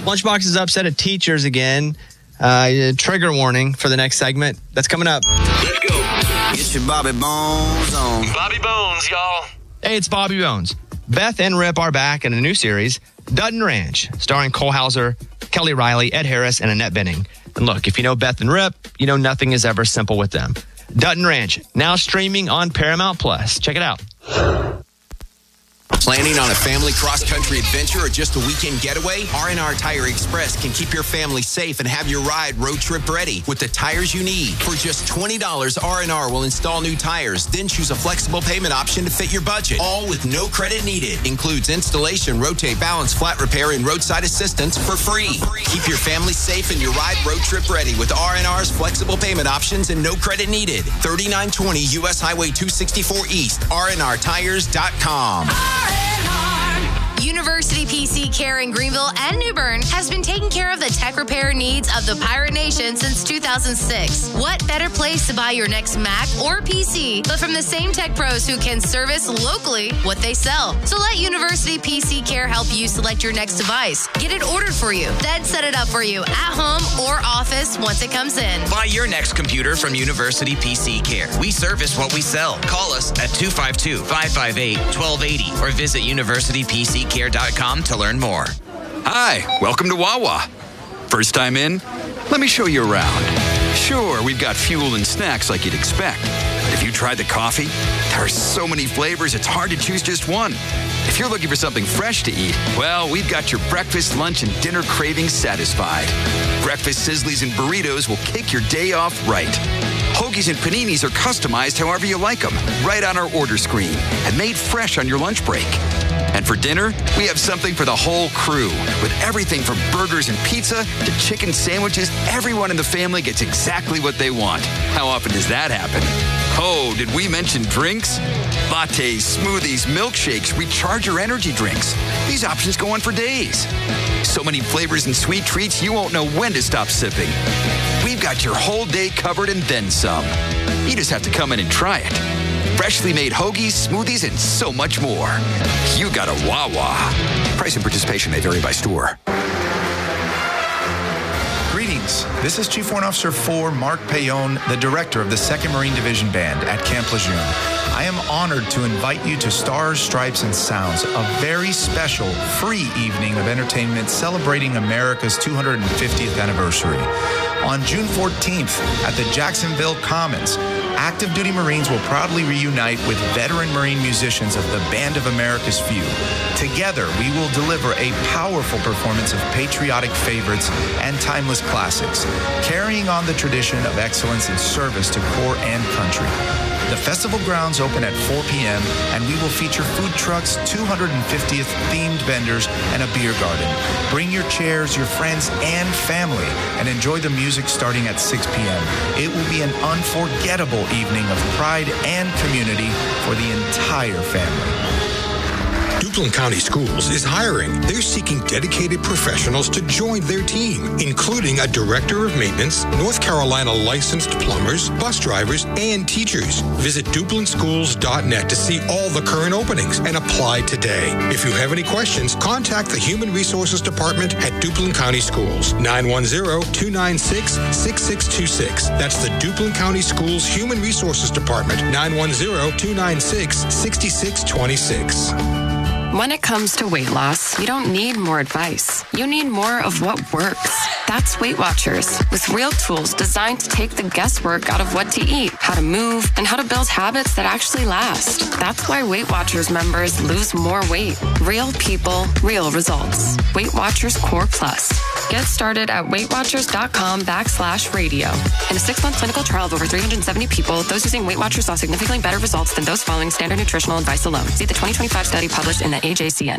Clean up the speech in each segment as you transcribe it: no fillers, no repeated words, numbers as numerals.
Lunchbox is upset at teachers again. Trigger warning for the next segment. That's coming up. Let's go. Get your Bobby Bones on. Bobby Bones, y'all. Hey, it's Bobby Bones. Beth and Rip are back in a new series, Dutton Ranch, starring Cole Hauser, Kelly Riley, Ed Harris, and Annette Bening. And look, if you know Beth and Rip, you know nothing is ever simple with them. Dutton Ranch, now streaming on Paramount Plus. Check it out. Planning on a family cross-country adventure or just a weekend getaway? R&R Tire Express can keep your family safe and have your ride road trip ready with the tires you need. For just $20, R&R will install new tires, then choose a flexible payment option to fit your budget. All with no credit needed. Includes installation, rotate, balance, flat repair, and roadside assistance for free. Keep your family safe and your ride road trip ready with R&R's flexible payment options and no credit needed. 3920 U.S. Highway 264 East, rnrtires.com. University PC Care in Greenville and New Bern has been taking care of the tech repair needs of the Pirate Nation since 2006. What better place to buy your next Mac or PC, but from the same tech pros who can service locally what they sell. So let University PC Care help you select your next device. Get it ordered for you, then set it up for you at home or office once it comes in. Buy your next computer from University PC Care. We service what we sell. Call us at 252-558-1280 or visit universitypccare.com to learn more. Hi, welcome to Wawa. First time in? Let me show you around. Sure, we've got fuel and snacks like you'd expect. But if you tried the coffee, there are so many flavors it's hard to choose just one. If you're looking for something fresh to eat, well, we've got your breakfast, lunch, and dinner cravings satisfied. Breakfast sizzlies and burritos will kick your day off right. Hoagies and paninis are customized however you like them, right on our order screen, and made fresh on your lunch break. And for dinner, we have something for the whole crew. With everything from burgers and pizza to chicken sandwiches, everyone in the family gets exactly what they want. How often does that happen? Oh, did we mention drinks? Lattes, smoothies, milkshakes, recharger energy drinks. These options go on for days. So many flavors and sweet treats, you won't know when to stop sipping. We've got your whole day covered and then some. You just have to come in and try it. Freshly made hoagies, smoothies, and so much more. You got a Wawa. Price and participation may vary by store. Greetings. This is Chief Warrant Officer 4 Mark Payon, the director of the 2nd Marine Division Band at Camp Lejeune. I am honored to invite you to Stars, Stripes, and Sounds, a very special free evening of entertainment celebrating America's 250th anniversary. On June 14th at the Jacksonville Commons, active duty Marines will proudly reunite with veteran Marine musicians of the Band of America's Few. Together, we will deliver a powerful performance of patriotic favorites and timeless classics, carrying on the tradition of excellence in service to corps and country. The festival grounds open at 4 p.m., and we will feature food trucks, 250th themed vendors, and a beer garden. Bring your chairs, your friends, and family, and enjoy the music starting at 6 p.m. It will be an unforgettable evening of pride and community for the entire family. Duplin County Schools is hiring. They're seeking dedicated professionals to join their team, including a director of maintenance, North Carolina licensed plumbers, bus drivers, and teachers. Visit DuplinSchools.net to see all the current openings and apply today. If you have any questions, contact the Human Resources Department at Duplin County Schools, 910-296-6626. That's the Duplin County Schools Human Resources Department, 910-296-6626. When it comes to weight loss, you don't need more advice. You need more of what works. That's Weight Watchers, with real tools designed to take the guesswork out of what to eat, how to move, and how to build habits that actually last. That's why Weight Watchers members lose more weight. Real people, real results. Weight Watchers Core Plus. Get started at WeightWatchers.com/radio. In a 6-month clinical trial of over 370 people, those using Weight Watchers saw significantly better results than those following standard nutritional advice alone. See the 2025 study published in the AJCN.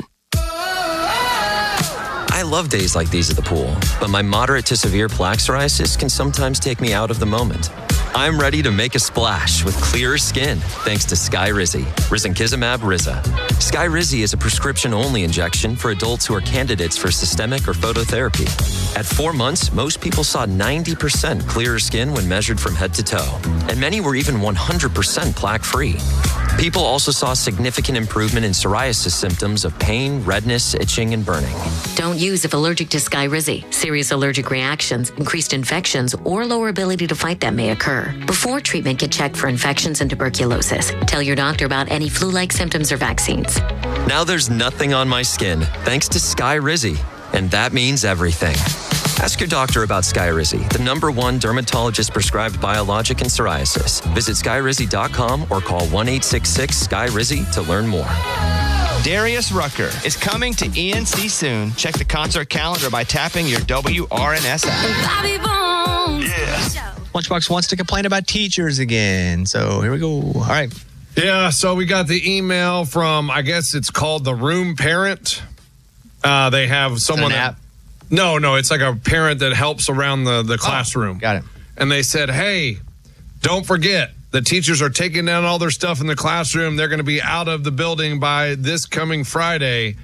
I love days like these at the pool, but my moderate to severe plaque psoriasis can sometimes take me out of the moment. I'm ready to make a splash with clearer skin thanks to Skyrizi, risankizumab Riza. Skyrizi is a prescription-only injection for adults who are candidates for systemic or phototherapy. At 4 months, most people saw 90% clearer skin when measured from head to toe, and many were even 100% plaque-free. People also saw significant improvement in psoriasis symptoms of pain, redness, itching, and burning. Don't use if allergic to Skyrizi. Serious allergic reactions, increased infections, or lower ability to fight them may occur. Before treatment, get checked for infections and tuberculosis. Tell your doctor about any flu-like symptoms or vaccines. Now there's nothing on my skin thanks to Skyrizi, and that means everything. Ask your doctor about Skyrizi, the #1 dermatologist-prescribed biologic in psoriasis. Visit Skyrizi.com or call 1-866-SKY-RIZZI to learn more. Darius Rucker is coming to ENC soon. Check the concert calendar by tapping your WRNS app. Yeah. Lunchbox wants to complain about teachers again. So here we go. All right. Yeah, so we got the email from, I guess it's called the room parent. They have someone... An app? No, it's like a parent that helps around the classroom. Got it. And they said, hey, don't forget, the teachers are taking down all their stuff in the classroom. They're going to be out of the building by this coming Friday.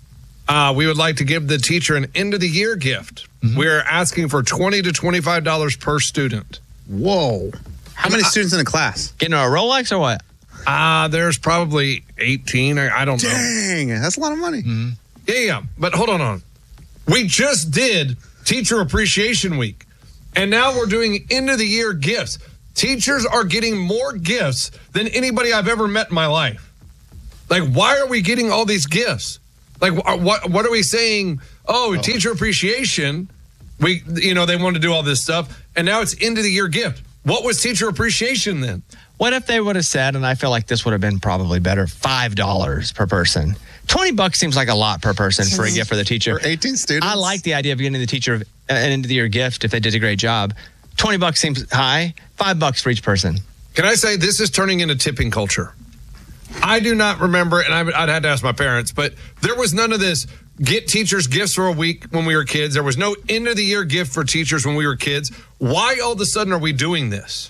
We would like to give the teacher an end-of-the-year gift. Mm-hmm. We're asking for $20 to $25 per student. Whoa. How many students in a class? Getting a Rolex or what? There's probably 18. I don't know. Dang, that's a lot of money. Mm-hmm. Yeah. But hold on. We just did Teacher Appreciation Week, and now we're doing end-of-the-year gifts. Teachers are getting more gifts than anybody I've ever met in my life. Like, why are we getting all these gifts? Like, what are we saying? Oh, teacher appreciation. They want to do all this stuff, and now it's end-of-the-year gift. What was teacher appreciation then? What if they would have said, and I feel like this would have been probably better, $5 per person? $20 seems like a lot per person for a gift for the teacher. For 18 students? I like the idea of getting the teacher an end-of-the-year gift if they did a great job. $20 seems high. $5 for each person. Can I say this is turning into tipping culture? I do not remember, and I'd had to ask my parents, but there was none of this get teachers gifts for a week when we were kids. There was no end-of-the-year gift for teachers when we were kids. Why all of a sudden are we doing this?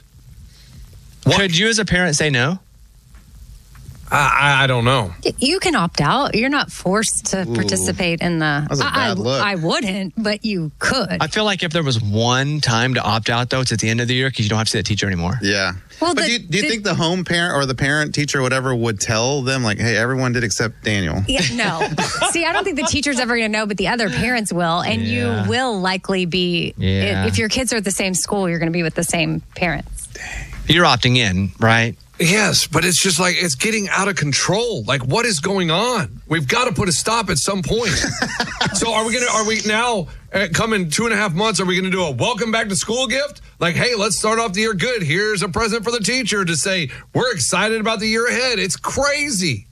Could you as a parent say no? I don't know. You can opt out. You're not forced to participate in the... That's a bad look. I wouldn't, but you could. I feel like if there was one time to opt out, though, it's at the end of the year because you don't have to see that teacher anymore. Yeah. Well, but do you think the home parent or the parent, teacher, whatever, would tell them, like, hey, everyone did except Daniel? Yeah, no. See, I don't think the teacher's ever going to know, but the other parents will. And you will likely be... Yeah. If your kids are at the same school, you're going to be with the same parents. Dang. You're opting in, right? Yes, but it's just like it's getting out of control. Like, what is going on? We've got to put a stop at some point. So are we now coming 2.5 months? Are we going to do a welcome back to school gift? Like, hey, let's start off the year good. Here's a present for the teacher to say we're excited about the year ahead. It's crazy.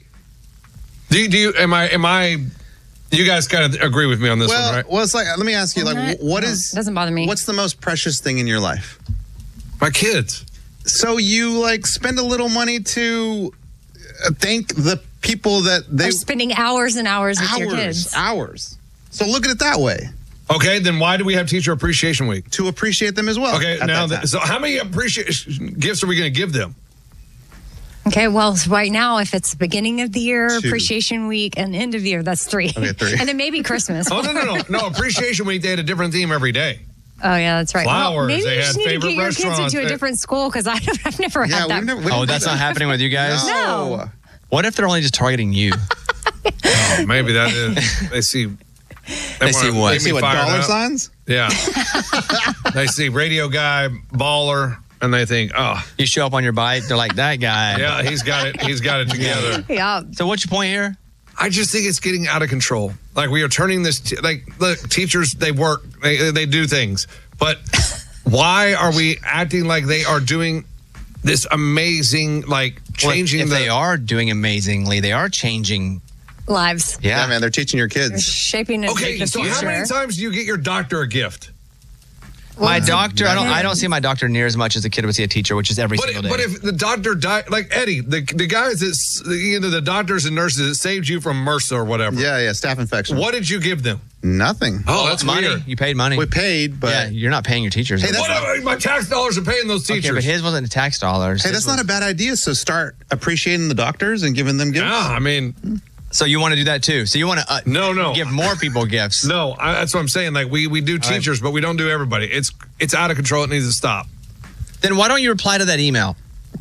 Am I? You guys kind of agree with me on this one, right? Well, it's like, let me ask you, doesn't bother me. What's the most precious thing in your life? My kids. So you spend a little money to thank the people that they are spending hours and hours with your kids. Hours. So look at it that way. Okay, then why do we have Teacher Appreciation Week? To appreciate them as well. Okay, so how many appreciation gifts are we going to give them? Okay, well, right now, if it's the beginning of the year, 2. Appreciation Week, and end of the year, that's 3. Okay, 3. And then maybe Christmas. No, Appreciation Week, they had a different theme every day. Oh, yeah, that's right. Flowers. Well, maybe they you had just need to get your kids into a different school because I've never had that. That's not happening with you guys? No. What if they're only just targeting you? Maybe that is. They see what? They see what, dollar signs? Yeah. They see radio guy, baller, and they think, oh. You show up on your bike, they're like, that guy. Yeah, he's got it together. Yeah. So what's your point here? I just think it's getting out of control. Like, we are turning this, look, teachers, they work, they do things. But why are we acting like they are doing this amazing, changing if they are doing amazingly, they are changing lives. Yeah, man, they're teaching your kids. They're shaping the future. So how many times do you get your doctor a gift? My doctor, I don't see my doctor near as much as a kid would see a teacher, which is every single day. But if the doctor died, like Eddie, the guys that, the doctors and nurses that saved you from MRSA or whatever. Yeah, staph infection. What did you give them? Nothing. Oh, that's money. weird. You paid money. We paid, but... Yeah, you're not paying your teachers. Hey, my tax dollars are paying those teachers. Okay, but his wasn't tax dollars. Hey, that's not a bad idea. So start appreciating the doctors and giving them gifts. Yeah, I mean... So you want to do that too? So you want to no give more people gifts? No, that's what I'm saying. Like we do teachers, but we don't do everybody. It's out of control. It needs to stop. Then why don't you reply to that email?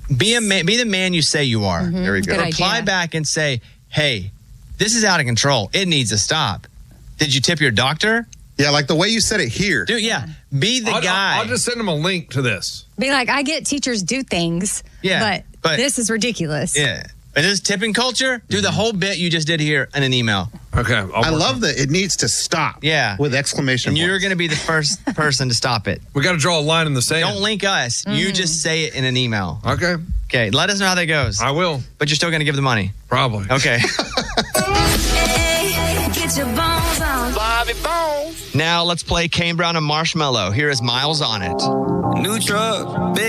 Be the man you say you are. There we go. Good Reply idea. back and say, hey, this is out of control. It needs to stop. Did you tip your doctor? Yeah, like the way you said it here. Dude, yeah. Be the guy. I'll just send them a link to this. Be like, I get teachers do things, Yeah, but this is ridiculous. Yeah. But this tipping culture, do the whole bit you just did here in an email. Okay. I love that it needs to stop. Yeah. With exclamation And points. you're going to be the first person to stop it. We got to draw a line in the sand. Don't link us. You just say it in an email. Okay. Okay. Let us know how that goes. I will. But you're still going to give the money. Probably. Okay. Get your bones on. Bobby Bones. Now let's play Kane Brown and Marshmallow. Here is Miles on It. New truck, big